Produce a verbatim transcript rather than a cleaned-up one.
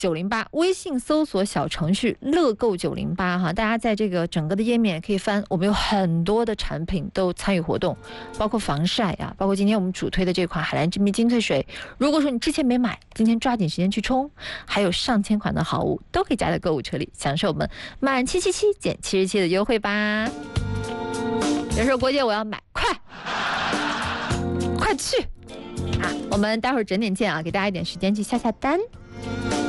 九零八，微信搜索小程序乐购九零八哈，大家在这个整个的页面可以翻，我们有很多的产品都参与活动，包括防晒啊，包括今天我们主推的这款海蓝之谜精粹水，如果说你之前没买，今天抓紧时间去冲，还有上千款的好物都可以加在购物车里，享受我们满七七七减七十七的优惠吧。有人说郭姐我要买，快快去啊！我们待会儿整点见啊，给大家一点时间去下下单。